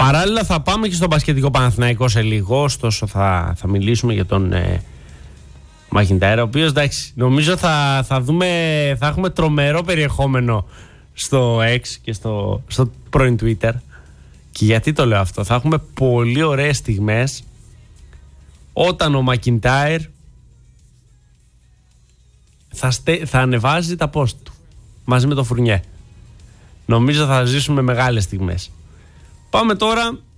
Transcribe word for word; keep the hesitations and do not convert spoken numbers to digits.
Παράλληλα θα πάμε και στο μπασκετικό Παναθηναϊκό σε λίγο. Ωστόσο θα, θα μιλήσουμε για τον ε, Μακιντάιρ, ο οποίος εντάξει, νομίζω θα, θα, δούμε, θα έχουμε τρομερό περιεχόμενο στο X και στο, στο πρώην Twitter. Και γιατί το λέω αυτό? Θα έχουμε πολύ ωραίες στιγμές όταν ο Μακιντάιρ θα, στε, θα ανεβάζει τα post του μαζί με το Φουρνιέ. Νομίζω θα ζήσουμε μεγάλες στιγμές. Πάμε τώρα